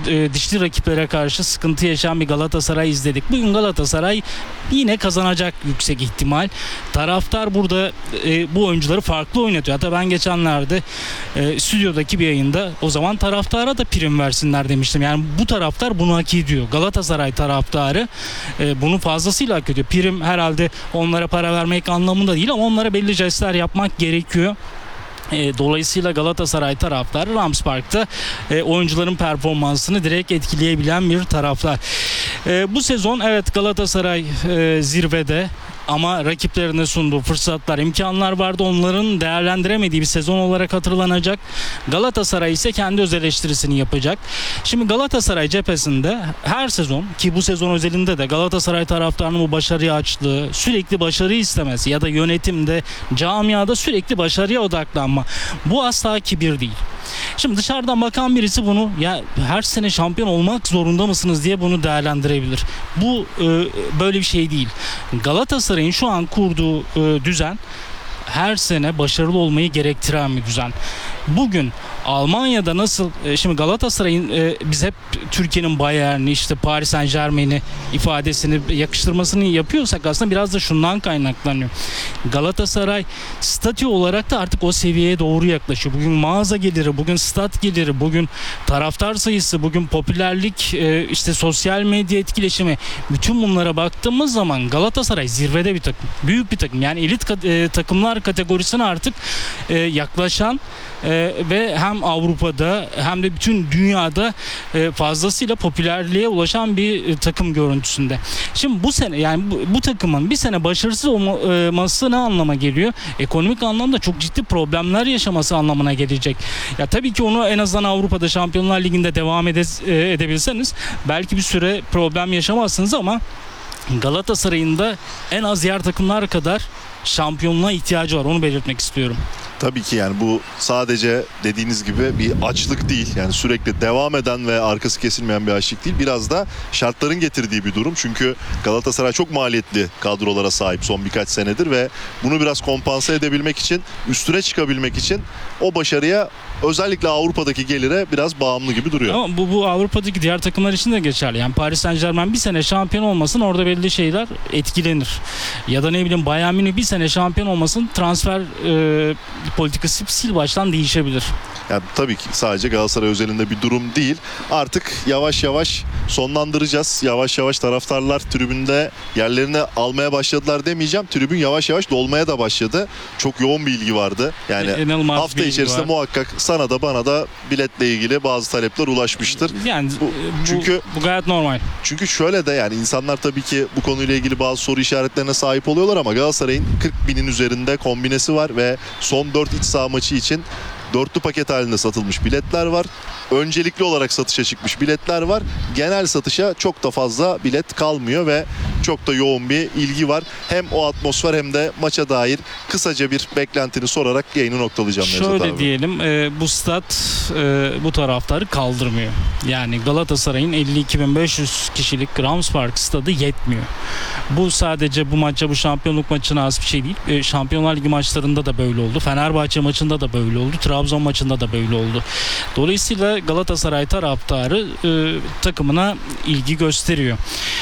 dişli rakiplere karşı sıkıntı yaşayan bir Galatasaray izledik. Bugün Galatasaray yine kazanacak yüksek ihtimal. Taraftar burada bu oyuncuları farklı oynatıyor. Hatta ben geçenlerde stüdyodaki bir yayında o zaman taraftara da prim versinler demiştim. Yani bu taraftar bunu hak ediyor. Galatasaray taraftarı bunu fazlasıyla hak ediyor. Prim herhalde onlara para vermek anlamında değil ama onlara belli jestler yapmak gerekiyor. Dolayısıyla Galatasaray taraftarı Rams Park'ta oyuncuların performansını direkt etkileyebilen bir taraftar. Bu sezon evet Galatasaray zirvede ama rakiplerine sunduğu fırsatlar, imkanlar vardı. Onların değerlendiremediği bir sezon olarak hatırlanacak. Galatasaray ise kendi öz eleştirisini yapacak. Şimdi Galatasaray cephesinde her sezon ki bu sezon özelinde de Galatasaray taraftarının bu başarıya açlığı, sürekli başarı istemesi ya da yönetimde, camiada sürekli başarıya odaklanma. Bu asla kibir değil. Şimdi dışarıdan bakan birisi bunu ya her sene şampiyon olmak zorunda mısınız diye bunu değerlendirebilir. Bu böyle bir şey değil. Galatasaray'ın şu an kurduğu düzen her sene başarılı olmayı gerektiren bir düzen. Bugün Almanya'da nasıl şimdi Galatasaray'ın biz hep Türkiye'nin Bayern'i işte Paris Saint-Germain'i ifadesini yakıştırmasını yapıyorsak aslında biraz da şundan kaynaklanıyor. Galatasaray statü olarak da artık o seviyeye doğru yaklaşıyor. Bugün mağaza geliri, bugün stat geliri, bugün taraftar sayısı, bugün popülerlik, işte sosyal medya etkileşimi, bütün bunlara baktığımız zaman Galatasaray zirvede bir takım. Büyük bir takım. Yani elit takımlar kategorisine artık yaklaşan ve hem Avrupa'da hem de bütün dünyada fazlasıyla popülerliğe ulaşan bir takım görüntüsünde. Şimdi bu sene yani bu takımın bir sene başarısız olması ne anlama geliyor? Ekonomik anlamda çok ciddi problemler yaşaması anlamına gelecek. Ya tabii ki onu en azından Avrupa'da Şampiyonlar Ligi'nde devam edebilseniz belki bir süre problem yaşamazsınız ama Galatasaray'ın da en az diğer takımlar kadar şampiyonluğa ihtiyacı var. Onu belirtmek istiyorum. Tabii ki yani bu sadece dediğiniz gibi bir açlık değil. Yani sürekli devam eden ve arkası kesilmeyen bir açlık değil. Biraz da şartların getirdiği bir durum. Çünkü Galatasaray çok maliyetli kadrolara sahip son birkaç senedir ve bunu biraz kompanse edebilmek için, üstüne çıkabilmek için o başarıya özellikle Avrupa'daki gelire biraz bağımlı gibi duruyor. Ama bu Avrupa'daki diğer takımlar için de geçerli. Yani Paris Saint-Germain bir sene şampiyon olmasın orada belli şeyler etkilenir. Ya da ne bileyim Bayern Münih bir sene şampiyon olmasın transfer politikası sil baştan değişebilir. Yani tabii ki sadece Galatasaray özelinde bir durum değil. Artık yavaş yavaş sonlandıracağız. Yavaş yavaş taraftarlar tribünde yerlerini almaya başladılar demeyeceğim. Tribün yavaş yavaş dolmaya da başladı. Çok yoğun bir ilgi vardı. Yani hafta içerisinde muhakkak sana da bana da biletle ilgili bazı talepler ulaşmıştır. Yani çünkü bu gayet normal. Çünkü şöyle de yani insanlar tabii ki bu konuyla ilgili bazı soru işaretlerine sahip oluyorlar ama Galatasaray'ın 40.000'in üzerinde kombinesi var ve son 4 iç saha maçı için dörtlü paket halinde satılmış biletler var. Öncelikli olarak satışa çıkmış biletler var. Genel satışa çok da fazla bilet kalmıyor ve çok da yoğun bir ilgi var. Hem o atmosfer hem de maça dair kısaca bir beklentini sorarak yayını noktalayacağım. Şöyle diyelim bu stat bu taraftarı kaldırmıyor. Yani Galatasaray'ın 52.500 kişilik Rams Park stadı yetmiyor. Bu sadece bu maça, bu şampiyonluk maçına az bir şey değil. Şampiyonlar Ligi maçlarında da böyle oldu. Fenerbahçe maçında da böyle oldu. Trabzon maçında da böyle oldu. Dolayısıyla Galatasaray taraftarı takımına ilgi gösteriyor.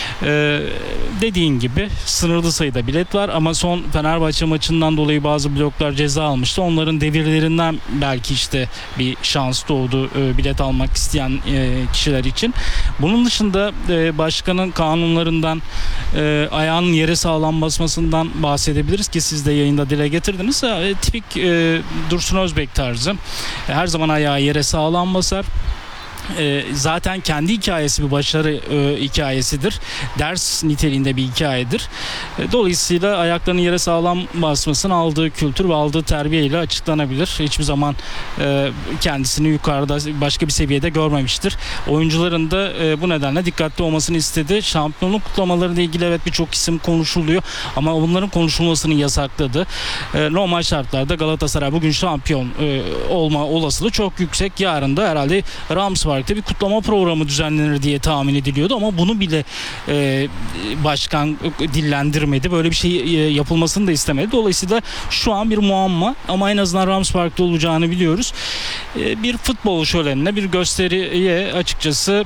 Dediğin gibi sınırlı sayıda bilet var ama son Fenerbahçe maçından dolayı bazı bloklar ceza almıştı. Onların devirlerinden belki işte bir şans doğdu bilet almak isteyen kişiler için. Bunun dışında başkanın kanunlarından ayağının yere sağlam basmasından bahsedebiliriz ki siz de yayında dile getirdiniz. Tipik Dursun Özbek tarzı. Her zaman ayağı yere sağlam basar. Zaten kendi hikayesi bir başarı hikayesidir. Ders niteliğinde bir hikayedir. Dolayısıyla ayaklarının yere sağlam basmasının aldığı kültür ve aldığı terbiyeyle açıklanabilir. Hiçbir zaman kendisini yukarıda başka bir seviyede görmemiştir. Oyuncuların da bu nedenle dikkatli olmasını istedi. Şampiyonluk kutlamalarıyla ilgili evet birçok isim konuşuluyor ama bunların konuşulmasını yasakladı. Normal şartlarda Galatasaray bugün şampiyon olma olasılığı çok yüksek. Yarın da herhalde Rams Park'ta bir kutlama programı düzenlenir diye tahmin ediliyordu ama bunu bile başkan dillendirmedi. Böyle bir şey yapılmasını da istemedi. Dolayısıyla şu an bir muamma ama en azından Rams Park'ta olacağını biliyoruz. Bir futbol şölenine, bir gösteriye açıkçası